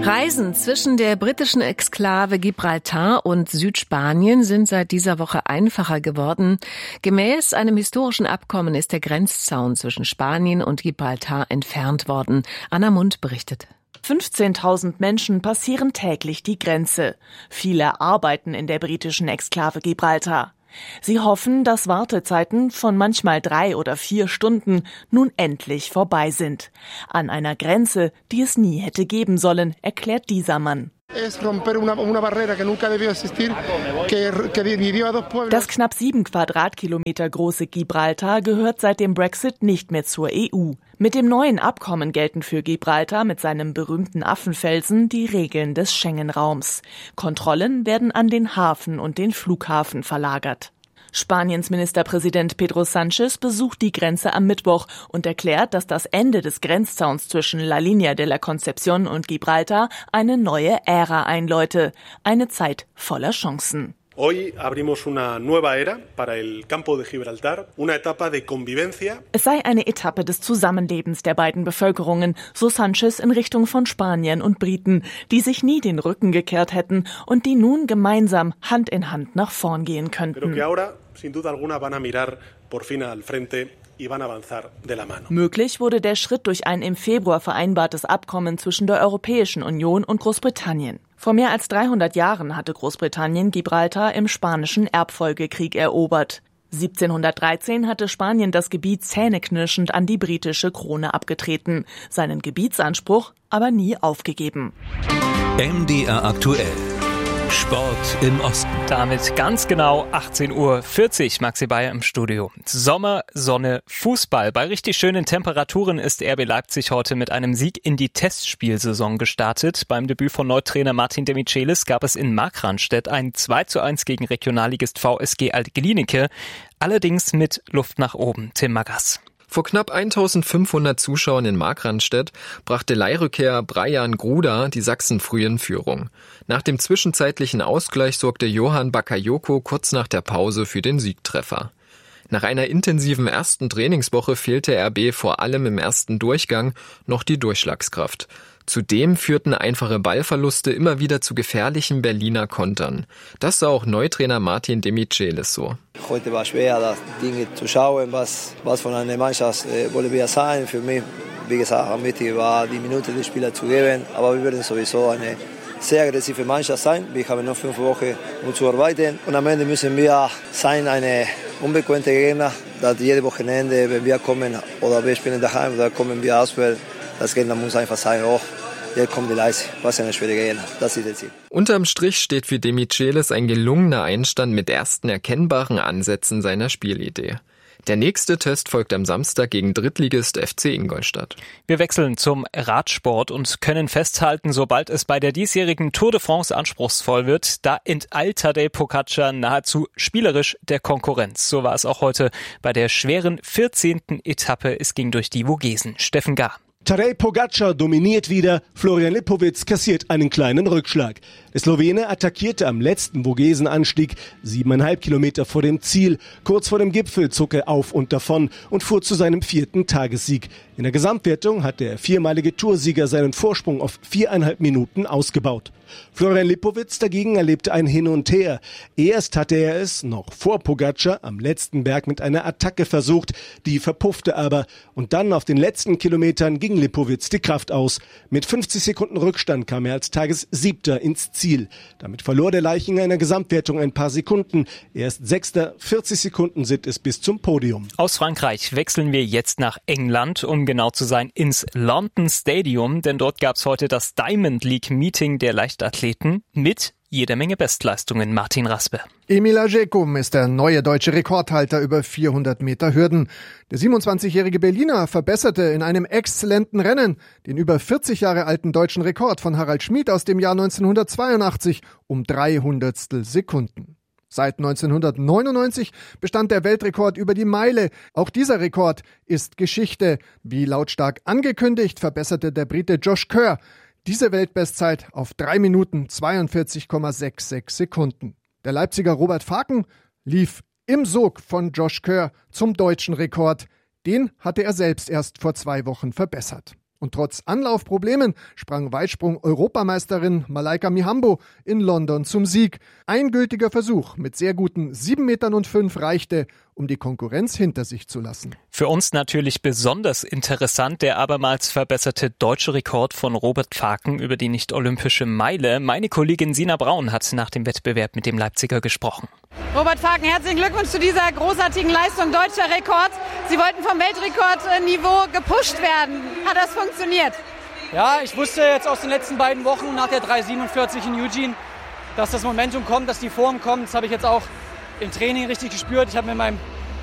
Reisen zwischen der britischen Exklave Gibraltar und Südspanien sind seit dieser Woche einfacher geworden. Gemäß einem historischen Abkommen ist der Grenzzaun zwischen Spanien und Gibraltar entfernt worden. Anna Mund berichtet. 15.000 Menschen passieren täglich die Grenze. Viele arbeiten in der britischen Exklave Gibraltar. Sie hoffen, dass Wartezeiten von manchmal 3 oder 4 Stunden nun endlich vorbei sind. An einer Grenze, die es nie hätte geben sollen, erklärt dieser Mann. Das knapp 7 Quadratkilometer große Gibraltar gehört seit dem Brexit nicht mehr zur EU. Mit dem neuen Abkommen gelten für Gibraltar mit seinem berühmten Affenfelsen die Regeln des Schengen-Raums. Kontrollen werden an den Hafen und den Flughafen verlagert. Spaniens Ministerpräsident Pedro Sánchez besucht die Grenze am Mittwoch und erklärt, dass das Ende des Grenzzauns zwischen La Línea de la Concepción und Gibraltar eine neue Ära einläute. Eine Zeit voller Chancen. Hoy abrimos una nueva era para el campo de Gibraltar, una etapa de convivencia. Es sei eine Etappe des Zusammenlebens der beiden Bevölkerungen, so Sánchez in Richtung von Spaniern und Briten, die sich nie den Rücken gekehrt hätten und die nun gemeinsam Hand in Hand nach vorn gehen könnten. Pero que ahora, sin duda alguna, van a mirar por fin al frente. Möglich wurde der Schritt durch ein im Februar vereinbartes Abkommen zwischen der Europäischen Union und Großbritannien. Vor mehr als 300 Jahren hatte Großbritannien Gibraltar im Spanischen Erbfolgekrieg erobert. 1713 hatte Spanien das Gebiet zähneknirschend an die britische Krone abgetreten, seinen Gebietsanspruch aber nie aufgegeben. MDR aktuell. Sport im Osten. Damit ganz genau 18:40 Uhr. Maxi Bayer im Studio. Sommer, Sonne, Fußball. Bei richtig schönen Temperaturen ist RB Leipzig heute mit einem Sieg in die Testspielsaison gestartet. Beim Debüt von Neutrainer Martin Demichelis gab es in Markranstädt ein 2:1 gegen Regionalligist VSG Alt-Glienicke. Allerdings mit Luft nach oben. Tim Magass. Vor knapp 1500 Zuschauern in Markranstädt brachte Leihrückkehrer Brian Gruda die Sachsen früh in Führung. Nach dem zwischenzeitlichen Ausgleich sorgte Johann Bakayoko kurz nach der Pause für den Siegtreffer. Nach einer intensiven ersten Trainingswoche fehlte RB vor allem im ersten Durchgang noch die Durchschlagskraft. Zudem führten einfache Ballverluste immer wieder zu gefährlichen Berliner Kontern. Das sah auch Neutrainer Martin Demichelis so. Heute war schwer, das Dinge zu schauen, was von einer Mannschaft wollen wir sein. Für mich, wie gesagt, am Mittwoch war die Minute des Spielers zu geben, aber wir werden sowieso eine sehr aggressive Mannschaft sein. Wir haben noch 5 Wochen, um zu arbeiten und am Ende müssen wir sein, eine unbekannte Gegner, dass jede Wochenende, wenn wir kommen oder wir spielen daheim oder kommen wir auswärts, das Gegner muss einfach sein, hier kommt die Leistung, was eine schwierige Gegner, das ist das Ziel. Unterm Strich steht für Demichelis ein gelungener Einstand mit ersten erkennbaren Ansätzen seiner Spielidee. Der nächste Test folgt am Samstag gegen Drittligist FC Ingolstadt. Wir wechseln zum Radsport und können festhalten, sobald es bei der diesjährigen Tour de France anspruchsvoll wird, da enteilt Tadej Pogačar nahezu spielerisch der Konkurrenz. So war es auch heute bei der schweren 14. Etappe. Es ging durch die Vogesen. Steffen Gahr. Tadej Pogačar dominiert wieder, Florian Lipowitz kassiert einen kleinen Rückschlag. Der Slowene attackierte am letzten Vogesenanstieg 7,5 Kilometer vor dem Ziel. Kurz vor dem Gipfel zog er auf und davon und fuhr zu seinem 4. Tagessieg. In der Gesamtwertung hat der 4-malige Toursieger seinen Vorsprung auf 4,5 Minuten ausgebaut. Florian Lipowitz dagegen erlebte ein Hin und Her. Erst hatte er es, noch vor Pogačar, am letzten Berg mit einer Attacke versucht, die verpuffte aber. Und dann auf den letzten Kilometern ging Lipowitz die Kraft aus. Mit 50 Sekunden Rückstand kam er als Tagessiebter ins Ziel. Damit verlor der Leichinger in der Gesamtwertung ein paar Sekunden. Erst Sechster, 40 Sekunden sind es bis zum Podium. Aus Frankreich wechseln wir jetzt nach England, um genau zu sein, ins London Stadium, denn dort gab es heute das Diamond League Meeting der Leichtathleten mit jeder Menge Bestleistungen. Martin Raspe. Emil Ajekum ist der neue deutsche Rekordhalter über 400 Meter Hürden. Der 27-jährige Berliner verbesserte in einem exzellenten Rennen den über 40 Jahre alten deutschen Rekord von Harald Schmid aus dem Jahr 1982 um 300 Sekunden. Seit 1999 bestand der Weltrekord über die Meile. Auch dieser Rekord ist Geschichte. Wie lautstark angekündigt, verbesserte der Brite Josh Kerr diese Weltbestzeit auf 3 Minuten 42,66 Sekunden. Der Leipziger Robert Faken lief im Sog von Josh Kerr zum deutschen Rekord. Den hatte er selbst erst vor 2 Wochen verbessert. Und trotz Anlaufproblemen sprang Weitsprung-Europameisterin Malaika Mihambo in London zum Sieg. Ein gültiger Versuch mit sehr guten 7,05 Metern reichte, um die Konkurrenz hinter sich zu lassen. Für uns natürlich besonders interessant der abermals verbesserte deutsche Rekord von Robert Faken über die nicht-olympische Meile. Meine Kollegin Sina Braun hat nach dem Wettbewerb mit dem Leipziger gesprochen. Robert Faken, herzlichen Glückwunsch zu dieser großartigen Leistung. Deutscher Rekord. Sie wollten vom Weltrekordniveau gepusht werden. Hat das funktioniert? Ja, ich wusste jetzt aus den letzten beiden Wochen nach der 3,47 in Eugene, dass das Momentum kommt, dass die Form kommt. Das habe ich jetzt auch im Training richtig gespürt. Ich habe mit meinem